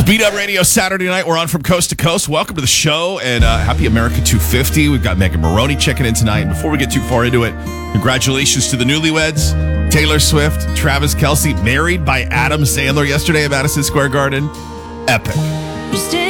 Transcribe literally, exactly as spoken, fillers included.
Beat Up Radio Saturday night. We're on from coast to coast. Welcome to the show, and uh, happy America two fifty. We've got Megan Maroney checking in tonight. And before we get too far into it, congratulations to the newlyweds, Taylor Swift, Travis Kelce, married by Adam Sandler yesterday at Madison Square Garden. Epic.